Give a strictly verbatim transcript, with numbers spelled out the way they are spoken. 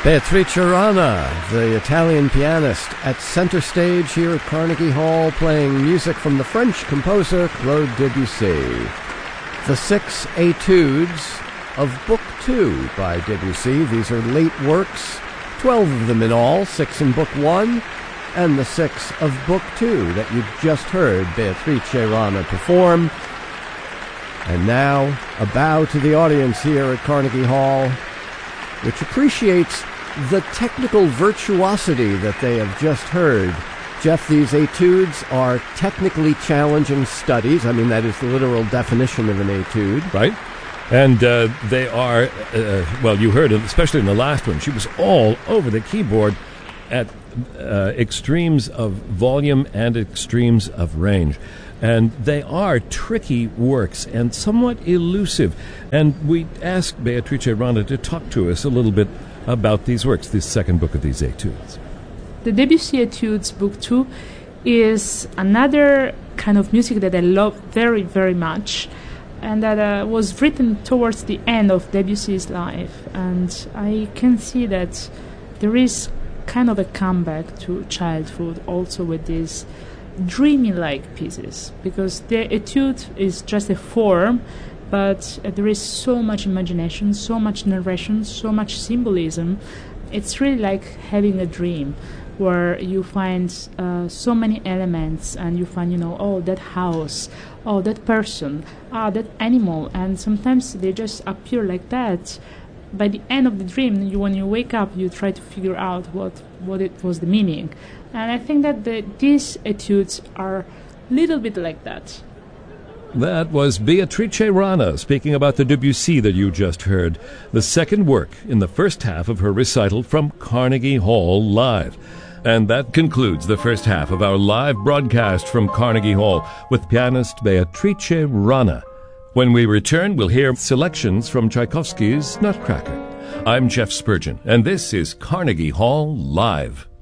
Beatrice Rana, the Italian pianist, at center stage here at Carnegie Hall, playing music from the French composer Claude Debussy. The six etudes of Book Two by Debussy. These are late works, twelve of them in all, six in Book One, and the six of Book Two that you just heard Beatrice Rana perform. And now, a bow to the audience here at Carnegie Hall, which appreciates the technical virtuosity that they have just heard. Jeff, these etudes are technically challenging studies. I mean, that is the literal definition of an etude. Right. And uh, they are, uh, well, you heard, especially in the last one, she was all over the keyboard at uh, extremes of volume and extremes of range. And they are tricky works and somewhat elusive. And we asked Beatrice Rana to talk to us a little bit about these works, this second book of these etudes. The Debussy Etudes, Book Two, is another kind of music that I love very, very much, and that uh, was written towards the end of Debussy's life. And I can see that there is kind of a comeback to childhood also with these dreamy-like pieces, because the etude is just a form, but uh, there is so much imagination, so much narration, so much symbolism. It's really like having a dream where you find uh, so many elements, and you find, you know, oh, that house, oh, that person, ah, that animal, and sometimes they just appear like that. By the end of the dream, you, when you wake up, you try to figure out what, what it was the meaning. And I think that the, these etudes are a little bit like that. That was Beatrice Rana speaking about the Debussy that you just heard, the second work in the first half of her recital from Carnegie Hall Live. And that concludes the first half of our live broadcast from Carnegie Hall with pianist Beatrice Rana. When we return, we'll hear selections from Tchaikovsky's Nutcracker. I'm Jeff Spurgeon, and this is Carnegie Hall Live.